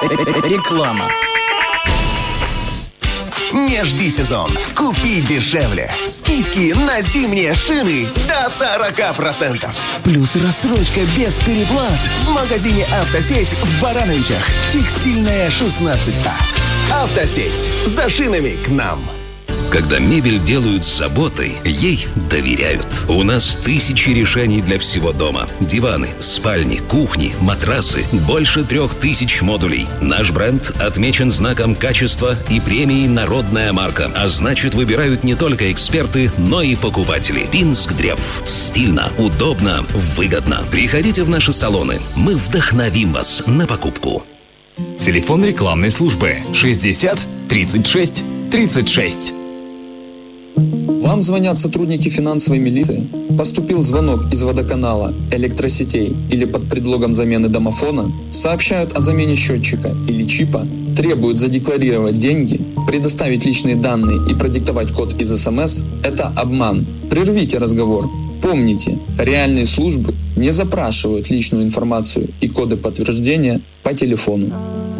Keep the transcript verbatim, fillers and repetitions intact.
Реклама. Не жди сезон. Купи дешевле. Скидки на зимние шины до сорок процентов. Плюс рассрочка без переплат в магазине «Автосеть» в Барановичах. Текстильная шестнадцать А. «Автосеть». За шинами к нам. Когда мебель делают с заботой, ей доверяют. У нас тысячи решений для всего дома. Диваны, спальни, кухни, матрасы. Больше трех тысяч модулей. Наш бренд отмечен знаком качества и премией «Народная марка». А значит, выбирают не только эксперты, но и покупатели. Пинск-Древ. Стильно, удобно, выгодно. Приходите в наши салоны. Мы вдохновим вас на покупку. Телефон рекламной службы шестьдесят тридцать шесть тридцать шесть. Вам звонят сотрудники финансовой милиции. Поступил звонок из водоканала, электросетей или под предлогом замены домофона, сообщают о замене счетчика или чипа, требуют задекларировать деньги, предоставить личные данные и продиктовать код из СМС – это обман. Прервите разговор. Помните, реальные службы не запрашивают личную информацию и коды подтверждения по телефону.